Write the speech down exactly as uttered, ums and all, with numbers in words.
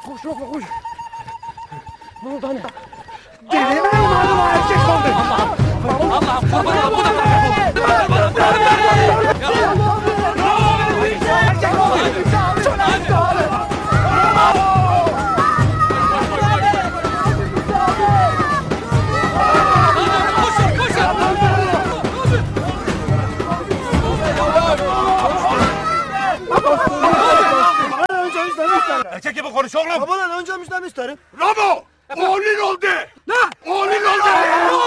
Koş yok koş. Ne oldu anne? Delirme umarım erkek sandı. Allah'ım Allah'ım kurban olayım bu da. Erkek gibi konuş oğlum. Babadan önce müjden isterim. Ramo! Oğlun oldu. Ne? Oğlun oldu.